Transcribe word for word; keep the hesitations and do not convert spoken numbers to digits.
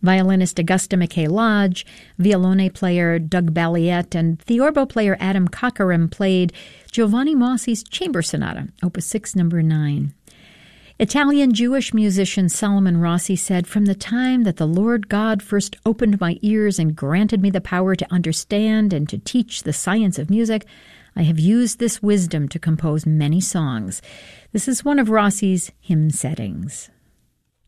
Violinist Augusta McKay Lodge, violone player Doug Balliet, and theorbo player Adam Cockerham played Giovanni Mossi's Chamber Sonata, Opus six, number nine. Italian-Jewish musician Solomon Rossi said, "From the time that the Lord God first opened my ears and granted me the power to understand and to teach the science of music, I have used this wisdom to compose many songs." This is one of Rossi's hymn settings.